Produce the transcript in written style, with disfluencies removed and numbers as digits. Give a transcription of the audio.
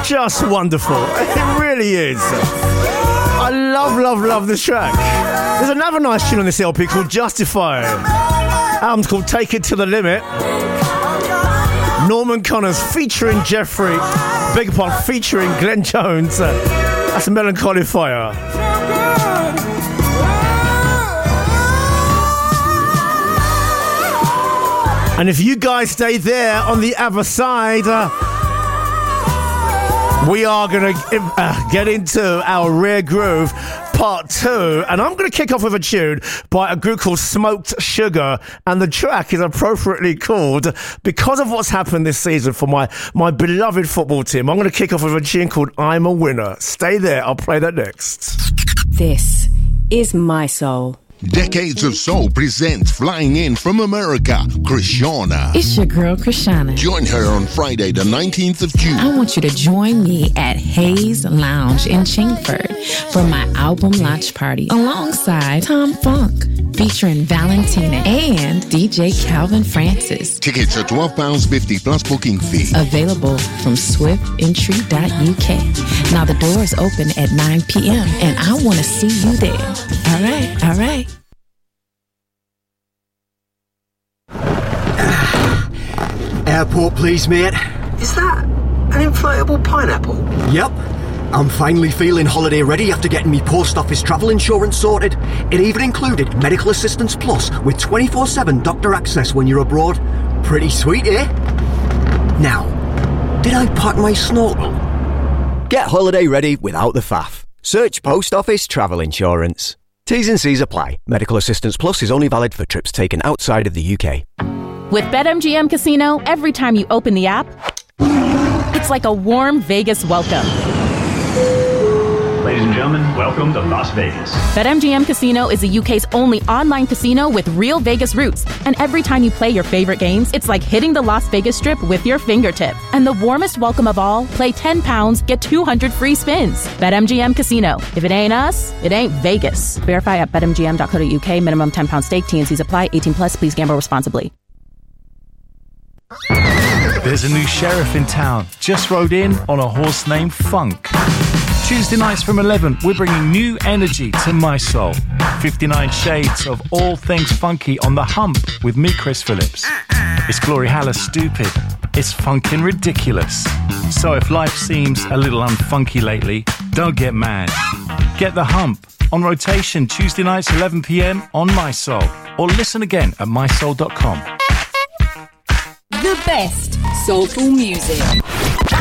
Just wonderful. It really is. I love this track. There's another nice tune on this LP called Justify. Album's called Take It to the Limit. Norman Connors featuring Jeffrey, beg your pardon, featuring Glenn Jones. That's a Melancholy Fire. And if you guys stay there on the other side, we are going to get into our Rare Groove Part 2. And I'm going to kick off with a tune by a group called Smoked Sugar. And the track is appropriately called, because of what's happened this season for my beloved football team, I'm going to kick off with a tune called I'm a Winner. Stay there. I'll play that next. This is My Soul. Decades of Soul presents flying in from America, Krishana. It's your girl, Krishana. Join her on Friday, the 19th of June. I want you to join me at Hayes Lounge in Chingford for my album launch party alongside Tom Funk, featuring Valentina and DJ Calvin Francis. Tickets are £12.50 plus booking fee. Available from swiftentry.uk. Now the doors open at 9 p.m. and I want to see you there. All right. Airport, please, mate. Is that an inflatable pineapple? Yep. I'm finally feeling holiday ready after getting me post office travel insurance sorted. It even included Medical Assistance Plus with 24/7 doctor access when you're abroad. Pretty sweet, eh? Now, did I pack my snorkel? Get holiday ready without the faff. Search Post Office Travel Insurance. T's and C's apply. Medical Assistance Plus is only valid for trips taken outside of the UK. With BetMGM Casino, every time you open the app, it's like a warm Vegas welcome. Ladies and gentlemen, welcome to Las Vegas. BetMGM Casino is the UK's only online casino with real Vegas roots. And every time you play your favorite games, it's like hitting the Las Vegas Strip with your fingertip. And the warmest welcome of all, play £10, get 200 free spins. BetMGM Casino. If it ain't us, it ain't Vegas. Verify at betmgm.co.uk. Minimum £10 stake. T&Cs apply. 18 plus. Please gamble responsibly. There's a new sheriff in town. Just rode in on a horse named Funk. Tuesday nights from 11, we're bringing new energy to My Soul. 59 shades of all things funky on the hump with me, Chris Phillips. It's Glory Haller stupid. It's funkin' ridiculous. So if life seems a little unfunky lately, don't get mad. Get the hump on rotation Tuesday nights 11 p.m. on My Soul. Or listen again at mysoul.com. The best soulful music.